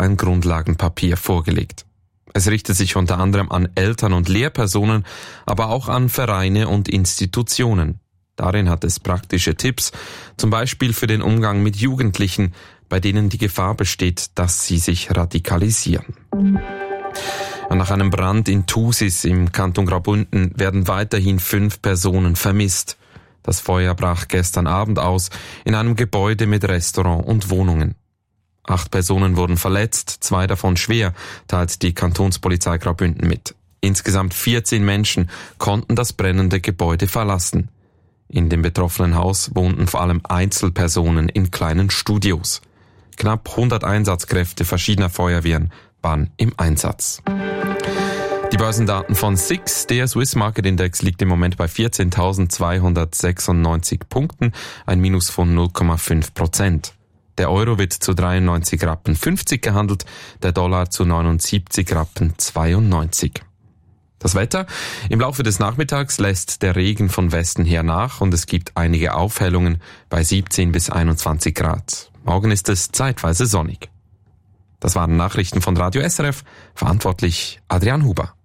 ein Grundlagenpapier vorgelegt. Es richtet sich unter anderem an Eltern und Lehrpersonen, aber auch an Vereine und Institutionen. Darin hat es praktische Tipps, zum Beispiel für den Umgang mit Jugendlichen, bei denen die Gefahr besteht, dass sie sich radikalisieren. Und nach einem Brand in Thusis im Kanton Graubünden werden weiterhin 5 Personen vermisst. Das Feuer brach gestern Abend aus in einem Gebäude mit Restaurant und Wohnungen. 8 Personen wurden verletzt, 2 davon schwer, teilt die Kantonspolizei Graubünden mit. Insgesamt 14 Menschen konnten das brennende Gebäude verlassen. In dem betroffenen Haus wohnten vor allem Einzelpersonen in kleinen Studios. Knapp 100 Einsatzkräfte verschiedener Feuerwehren waren im Einsatz. Die Börsendaten von SIX, der Swiss Market Index, liegt im Moment bei 14.296 Punkten, ein Minus von 0,5%. Der Euro wird zu 93,50 Rappen gehandelt, der Dollar zu 79,92 Rappen. Das Wetter: Im Laufe des Nachmittags lässt der Regen von Westen her nach und es gibt einige Aufhellungen bei 17 bis 21 Grad. Morgen ist es zeitweise sonnig. Das waren Nachrichten von Radio SRF, verantwortlich Adrian Huber.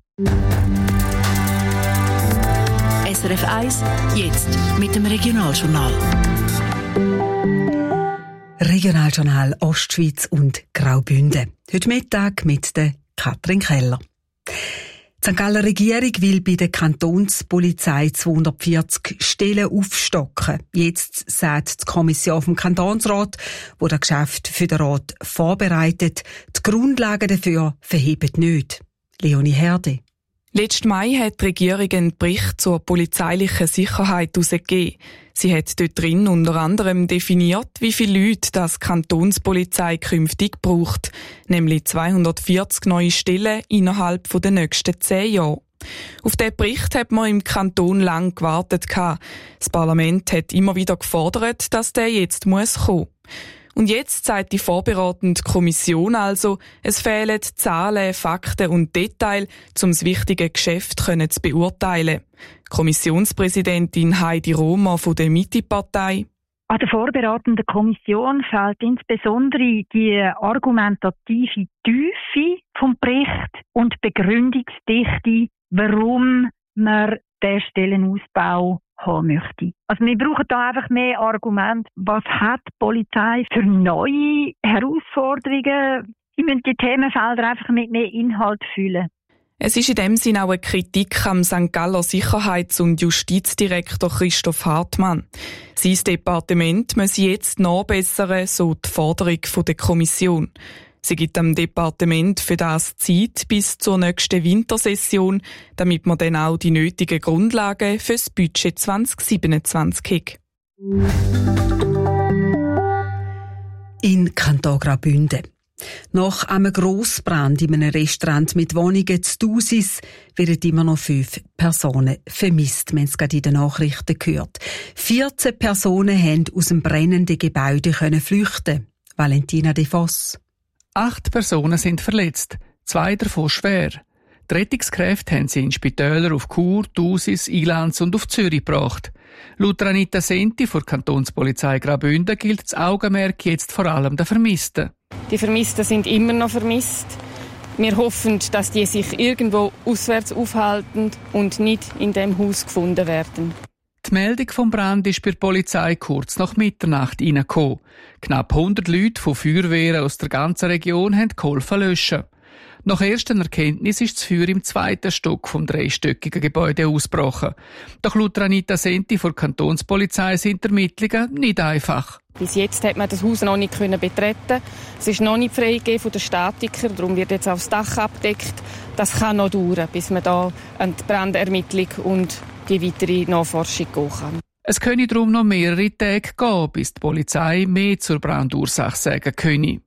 SRF 1, jetzt mit dem Regionaljournal. Regionaljournal Ostschweiz und Graubünden. Heute Mittag mit der Katrin Keller. Die St. Galler Regierung will bei der Kantonspolizei 240 Stellen aufstocken. Jetzt sagt die Kommission vom Kantonsrat, wo das Geschäft für den Rat vorbereitet, die Grundlagen dafür verhebt nicht. Leonie Herde. Letzten Mai hat die Regierung einen Bericht zur polizeilichen Sicherheit herausgegeben. Sie hat dort drin unter anderem definiert, wie viele Leute das Kantonspolizei künftig braucht, nämlich 240 neue Stellen innerhalb der nächsten 10 Jahre. Auf diesen Bericht hat man im Kanton lang gewartet. Das Parlament hat immer wieder gefordert, dass der jetzt kommen muss. Und jetzt sagt die vorberatende Kommission also, es fehlen Zahlen, Fakten und Details, um das wichtige Geschäft zu beurteilen. Kommissionspräsidentin Heidi Romer von der Mitte-Partei. An der vorberatenden Kommission fehlt insbesondere die argumentative Tiefe vom Bericht und Begründungsdichte, warum man den Stellenausbau haben möchte. Also wir brauchen da einfach mehr Argumente. Was hat die Polizei für neue Herausforderungen? Sie müssen die Themenfelder einfach mit mehr Inhalt füllen. Es ist in dem Sinn auch eine Kritik am St. Galler Sicherheits- und Justizdirektor Christoph Hartmann. Sein Departement müsse jetzt nachbessern, so die Forderung der Kommission. Sie gibt dem Departement für das Zeit bis zur nächsten Wintersession, damit man dann auch die nötigen Grundlagen für das Budget 2027 hat. In Kanton Graubünden. Nach einem Grossbrand in einem Restaurant mit Wohnungen zu Thusis werden immer noch 5 Personen vermisst. Wir haben es gerade in den Nachrichten gehört. 14 Personen haben aus dem brennenden Gebäude flüchten. Valentina De Voss. 8 Personen sind verletzt, 2 davon schwer. Die Rettungskräfte haben sie in Spitäler auf Chur, Thusis, Ilanz und auf Zürich gebracht. Laut Anita Senti von der Kantonspolizei Graubünden gilt das Augenmerk jetzt vor allem der Vermissten. Die Vermissten sind immer noch vermisst. Wir hoffen, dass die sich irgendwo auswärts aufhalten und nicht in dem Haus gefunden werden. Die Meldung vom Brand ist bei der Polizei kurz nach Mitternacht reingekommen. Knapp 100 Leute von Feuerwehren aus der ganzen Region haben geholfen löschen. Nach ersten Erkenntnis ist das Feuer im 2. Stock vom 3-stöckigen Gebäude ausgebrochen. Doch laut Anita Senti von der Kantonspolizei sind die Ermittlungen nicht einfach. Bis jetzt hat man das Haus noch nicht betreten. Es ist noch nicht freigegeben von den Statikern, darum wird jetzt auch das Dach abgedeckt. Das kann noch dauern, bis man da an die Brandermittlung und die weitere Nachforschung gehen kann. Es könne darum noch mehrere Tage gehen, bis die Polizei mehr zur Brandursache sagen könne.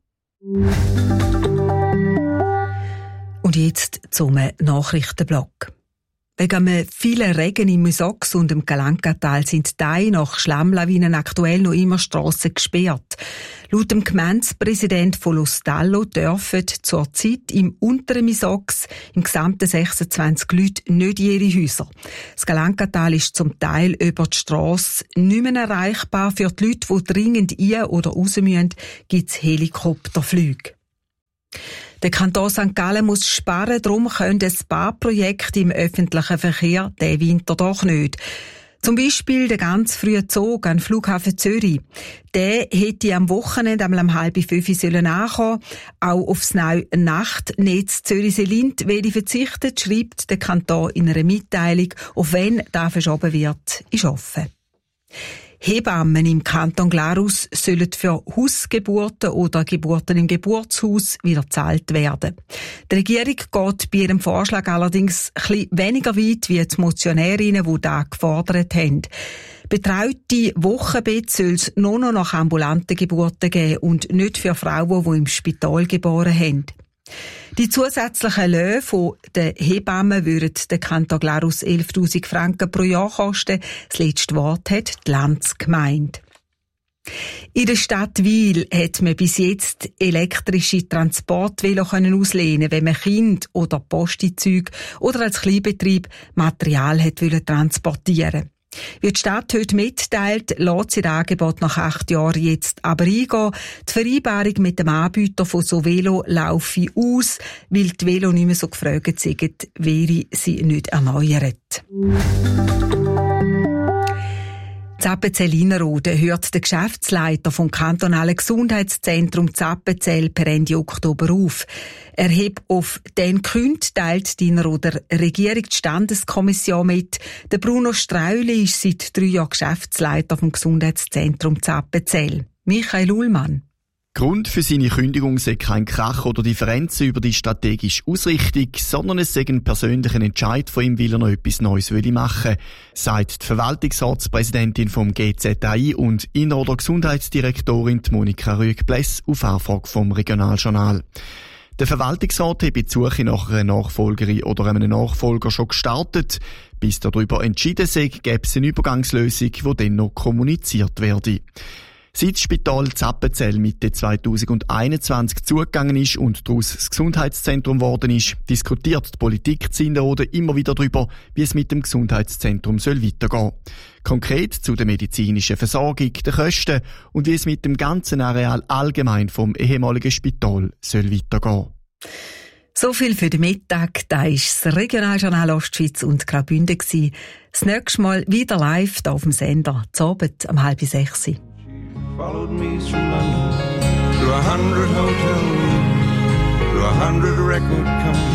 Und jetzt zum Nachrichtenblock. Wegen einem vielen Regen im Misox und im Galankatal sind Teile nach Schlammlawinen aktuell noch immer Strassen gesperrt. Laut dem Gemeindepräsident von Lostallo dürfen zurzeit im unteren Misox im gesamten 26 Leute nicht in ihre Häuser. Das Galankatal ist zum Teil über die Strasse nicht mehr erreichbar. Für die Leute, die dringend ein- oder raus müssen, gibt es Helikopterflüge. Der Kanton St. Gallen muss sparen, darum können ein paar Projekte im öffentlichen Verkehr diesen Winter doch nicht. Zum Beispiel der ganz frühe Zug an Flughafen Zürich. Der hätte am Wochenende um 4:30 ankommen. Auch aufs neue Nachtnetz Zürich-Selint werde verzichtet, schreibt der Kanton in einer Mitteilung. Auf wen da verschoben wird, ist offen. Hebammen im Kanton Glarus sollen für Hausgeburten oder Geburten im Geburtshaus wieder gezahlt werden. Die Regierung geht bei ihrem Vorschlag allerdings ein bisschen weniger weit wie die Motionärinnen, die das gefordert haben. Betreute Wochenbett soll es nur noch nach ambulanten Geburten geben und nicht für Frauen, die im Spital geboren haben. Die zusätzlichen Löhne der Hebammen würden den Kanton Glarus 11.000 Franken pro Jahr kosten. Das letzte Wort hat die Landsgemeinde. In der Stadt Wil hat man bis jetzt elektrische Transportvelo auslehnen, wenn man Kind oder Postizüge oder als Kleinbetrieb Material transportieren. Wie die Stadt heute mitteilt, lässt sie das Angebot nach 8 Jahren jetzt aber eingehen. Die Vereinbarung mit dem Anbieter von so Velo laufe aus, weil die Velo nicht mehr so gefragt sind, wäre sie nicht erneuert. Zappenzell-Innerrhoden hört der Geschäftsleiter vom kantonalen Gesundheitszentrum Zappenzell per Ende Oktober auf. Er hebt auf den Grund, teilt die Innerrhoder Regierung die Standeskommission mit. Der Bruno Strauli ist seit 3 Jahren Geschäftsleiter vom Gesundheitszentrum Zappenzell. Michael Ullmann. Grund für seine Kündigung sei kein Krach oder Differenzen über die strategische Ausrichtung, sondern es sei ein persönlicher Entscheid von ihm, weil er noch etwas Neues machen will, sagt die Verwaltungsratspräsidentin vom GZI und Innerrhoder Gesundheitsdirektorin Monika Rüegg-Bless auf Anfrage vom Regionaljournal. Der Verwaltungsrat hat die Suche nach einer Nachfolgerin oder einem Nachfolger schon gestartet. Bis darüber entschieden sei, gäbe es eine Übergangslösung, die dann noch kommuniziert werde. Seit das Spital Zappenzell Mitte 2021 zugegangen ist und daraus das Gesundheitszentrum geworden ist, diskutiert die Politik in Innerrhoden immer wieder darüber, wie es mit dem Gesundheitszentrum weitergehen soll. Konkret zu der medizinischen Versorgung, den Kosten und wie es mit dem ganzen Areal allgemein vom ehemaligen Spital weitergehen soll. So viel für den Mittag. Da war das Regionaljournal Ostschweiz und Graubünden. Das nächste Mal wieder live hier auf dem Sender, zu Abend um 5:30. Followed me through London, through 100 hotel rooms, through 100 record companies.